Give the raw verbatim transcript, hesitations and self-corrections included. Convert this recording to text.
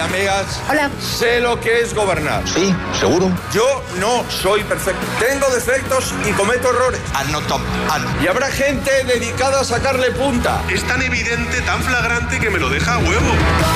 amigas. Hola. Sé lo que es gobernar. Sí, seguro. Yo no soy perfecto. Tengo defectos y cometo errores. Al no top. Al. Y habrá gente dedicada a sacarle punta. Es tan evidente, tan flagrante que me lo deja a huevo.